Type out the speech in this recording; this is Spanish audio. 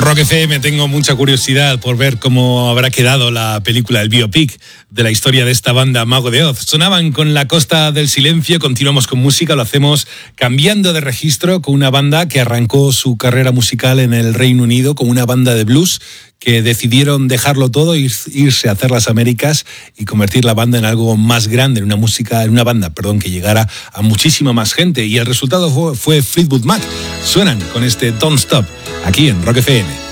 Rock FM, tengo mucha curiosidad por ver cómo habrá quedado la película, el biopic de la historia de esta banda Mago de Oz. Sonaban con La Costa del Silencio, continuamos con música, lo hacemos cambiando de registro con una banda que arrancó su carrera musical en el Reino Unido, con una banda de blues que decidieron dejarlo todo, irse a hacer las Américas y convertir la banda en algo más grande, en una banda que llegara a muchísima más gente. Y el resultado fue Fleetwood Mac. Suenan con este Don't Stop, aquí en Rock FM.